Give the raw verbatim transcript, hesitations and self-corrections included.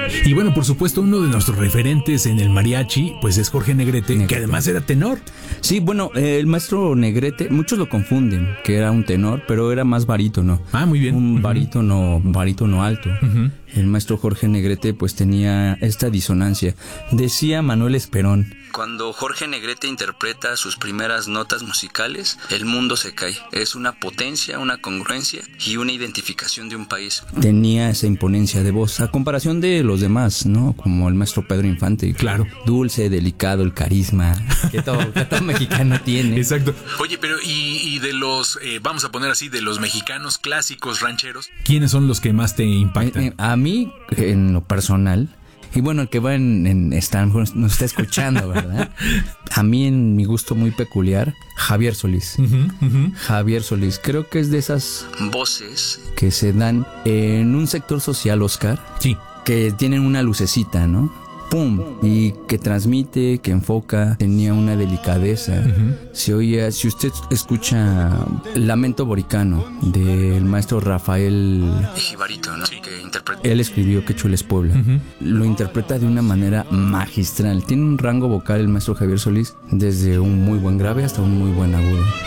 Y bueno, por supuesto, uno de nuestros referentes en el mariachi, pues es Jorge Negrete, Negrete. que además era tenor. Sí, bueno, eh, el maestro Negrete, muchos lo confunden, que era un tenor, pero era más barítono. Ah, muy bien. Un uh-huh. barítono, barítono alto. Uh-huh. El maestro Jorge Negrete pues tenía esta disonancia. Decía Manuel Esperón: cuando Jorge Negrete interpreta sus primeras notas musicales, el mundo se cae. Es una potencia, una congruencia y una identificación de un país. Tenía esa imponencia de voz, a comparación de los demás, ¿no? Como el maestro Pedro Infante. Claro. Dulce, delicado, el carisma que todo, que todo mexicano tiene. Exacto. Oye, pero y, y de los, eh, vamos a poner así, de los mexicanos clásicos rancheros, ¿quiénes son los que más te impactan? Eh, eh, a mí, en lo personal, y bueno, el que va en, en está, nos está escuchando, ¿verdad? A mí, en mi gusto muy peculiar, Javier Solís. Uh-huh, uh-huh. Javier Solís, creo que es de esas voces que se dan en un sector social, Oscar. Sí. Que tienen una lucecita, ¿no? ¡Pum! Y que transmite, que enfoca, tenía una delicadeza. Uh-huh. Se oía, si usted escucha Lamento Boricano del maestro Rafael Jibarito, ¿no? Sí. Que interpreta. Él escribió Que Chules Puebla. Uh-huh. Lo interpreta de una manera magistral. Tiene un rango vocal el maestro Javier Solís, desde un muy buen grave hasta un muy buen agudo.